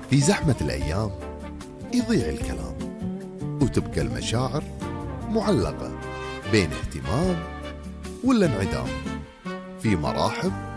في زحمة الأيام يضيع الكلام، وتبقى المشاعر معلقة بين اهتمام ولا انعدام. في مراحب